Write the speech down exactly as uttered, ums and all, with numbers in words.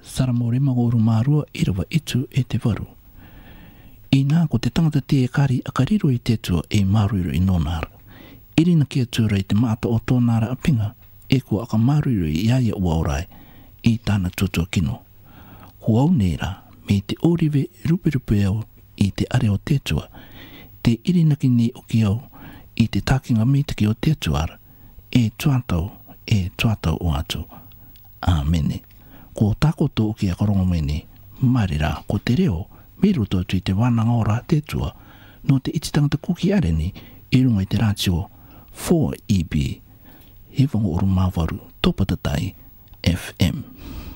Saramore magoru marua irawa itu e te waru. I nā ko te tangata te e kari a kariro i te tua e maruru i nonara. Irina kia tūra i te maata o tōnara a pinga e kua aka maruru i aia uaurai i tāna tutua kino. Huau nera me te oriwe ruperupe au i te are o te tua, te irinaki ni o ki au i te takinga mitaki o te tuara, e tuatau, e tuatau o atu. Āmene. Ko takoto o ki a karongo mene, marira ko te reo, me roto atu i te wānanga ora te tua, no te ititangata kuki areni, i runga i te rātio four E B. He whango oru mawaru, topatatai F M.